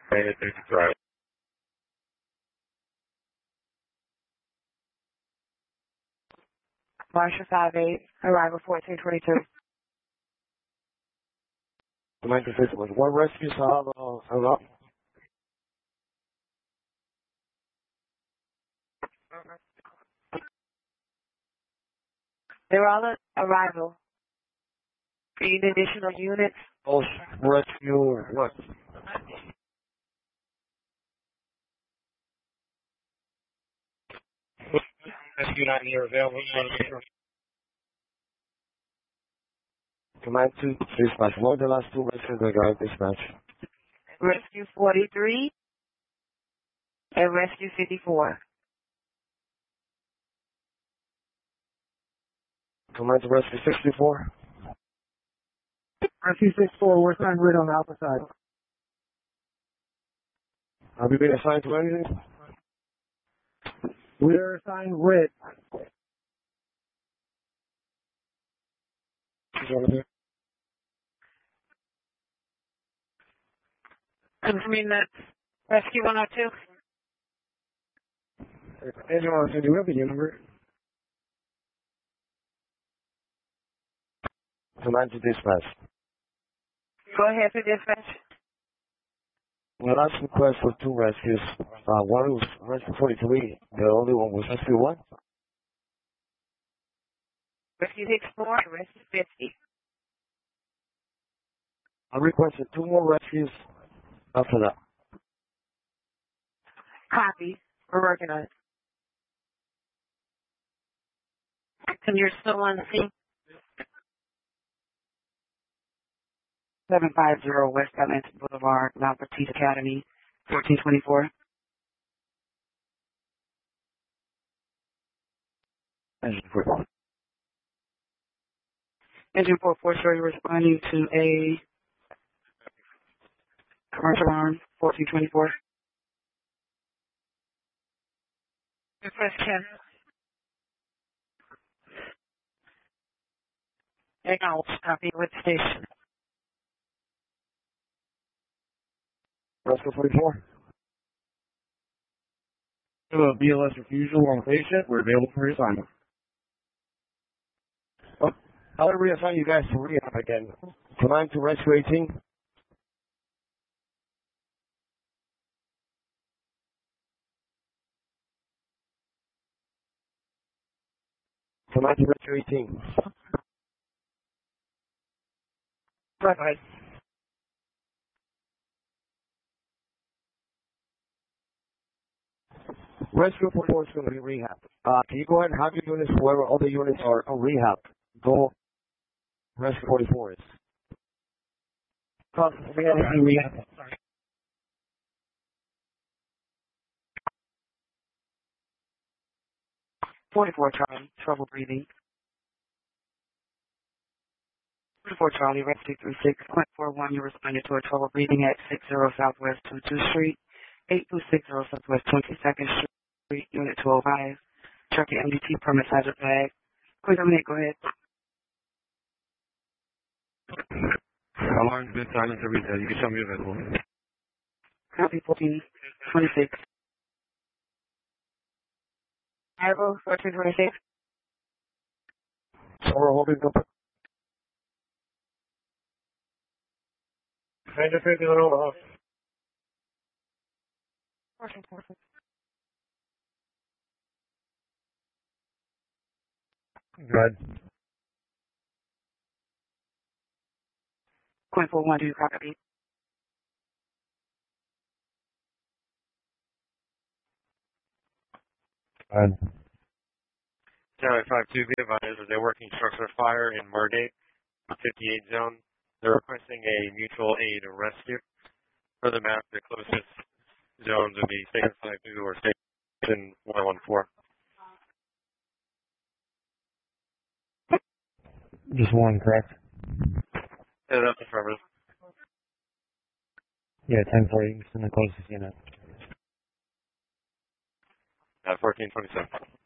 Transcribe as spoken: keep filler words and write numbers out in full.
That's right. Marsha five eight, arrival fourteen twenty-two. Commander six was one rescue, so how hung up? They're all at arrival. Need additional units? Oh, rescue, what? Rescue nine here available. Command two, dispatch. What are the last two rescues they got dispatch? Rescue forty-three and Rescue fifty-four. Command to rescue sixty-four. Rescue sixty-four, we're assigned grid on the alpha side. Have you been assigned to anything? We are assigned red. Confirming that Rescue one oh two. Anyone can do have the unit number. Command to dispatch. Go ahead for dispatch. My last request for two rescues. Uh, one was rescue forty-three. The only one was rescue one. Rescue sixty-four and Rescue fifty. I requested two more rescues after that. Copy. We're working on it. And you're still on the scene? seven five zero West Atlantic Boulevard, Mount Batiste Academy, fourteen twenty-four. Engine four. Engine four four, sure you're responding to a commercial arm, fourteen twenty-four. Press ten. Acknowledge. Copy with station. Rescue forty-four. Do a B L S refusal on patient. We're available for assignment. Oh, how do we assign you guys to rehab again? Command to rescue eighteen. Command to rescue eighteen. Right, right. Rescue forty-four is going to be rehab. Uh, can you go ahead and have your units, whoever other units are on rehab, go rescue forty-four is. Oh, rehab. Rehab. forty-four Charlie, trouble breathing. forty-four Charlie, Rescue three six point four one, you responded to a trouble breathing at sixty Southwest twenty-two Street, eight two six zero Southwest twenty-second Street, Unit two oh five. Check your M D T permit hazard bag. Quick, a minute, go ahead. Alarm's been silent to retail. You can show me available. Copy fourteen twenty-six. Arrival fourteen twenty-six. So we're holding the Commander fifty on overhaul. fourteen twenty-six. Good. Point four one two, copy. Good. Tower five two, be advised that they're working structure fire in Margate, fifty-eight zone. They're requesting a mutual aid rescue. For the map, the closest zones would be Station five two or Station one one four. Just one, correct? Yeah, that's affirmative. Yeah, ten forty, in the closest unit. Uh, fourteen twenty-seven.